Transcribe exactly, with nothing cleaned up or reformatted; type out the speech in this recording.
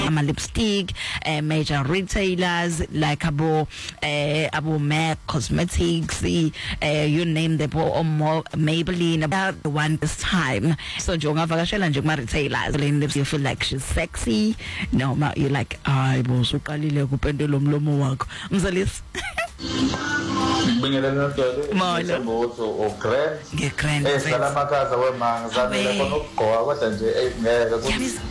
ama lipstick, uh, major retailers like abo uh, abo MAC Cosmetics, uh, you name them, or more Maybelline, about the one this time. So njengoba vakashela nje kuma retailers, lips you feel like she's sexy. No, ma you like ay boss uqalile kupendela umlomo wakho. Mzalisi. Ngibingelela nodolo Molo. o grand. Nge grand. Eh sala makaza wemanga zamela khona ukugqoka kodwa nje ngeke